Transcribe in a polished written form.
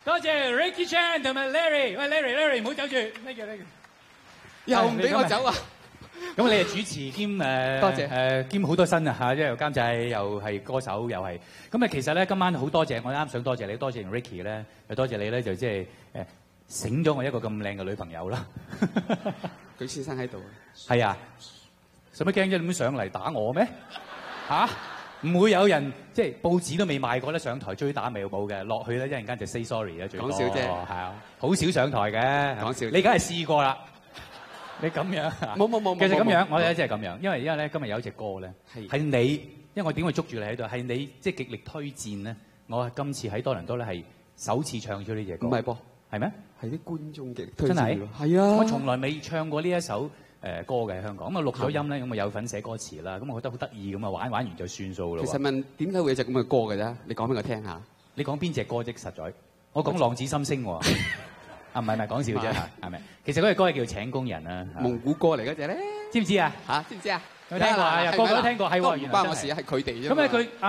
多謝 Ricky Chan 同埋 Larry， 喂 Larry 唔好走住，呢個。 又唔俾我走啊！ 咁你係主持兼多謝兼好多身啊嚇，即係又監製又係歌手又係。咁啊其實咧今晚好多謝，我啱想多謝你，多謝 Ricky 咧，又多謝你咧就即係醒咗我一個咁靚嘅女朋友啦。 許先生喺度啊。 係啊，使乜驚啫？你咁上嚟打我咩？嚇？唔會有人即係報紙都未賣過咧，上台追打未冇嘅，落去咧一陣間就 say sorry 啦，最多。 講笑啫， 係啊，好少上台嘅。 講笑。 你梗係試過啦。你咁樣冇。 其實咁樣，我哋即係咁樣，因為咧今日有一隻歌咧，係你，因為我點會捉住你喺度，係你即係極力推薦咧。我今次喺多倫多咧係首次唱出呢隻歌。 唔係噃， 係咩？ 係啲觀眾嘅推薦。 真係？ 係啊。 我從來未唱過呢一首歌嘅香港，咁啊錄咗音咧，咁啊有份寫歌詞啦，咁我覺得好得意，咁啊玩完就算數咯。 其實問點解會有隻咁嘅歌嘅啫？你講俾我聽下。 你講邊隻歌啫？實在，我講浪子心聲喎。啊唔係講笑啫嚇，係咪？其實嗰隻歌係叫請工人啊。 蒙古歌嚟嗰隻咧， 知唔知啊？ 嚇，知唔知啊？ 有聽過啊？個個都聽過，係喎。 唔關我事，係佢哋啫。 咁咧佢。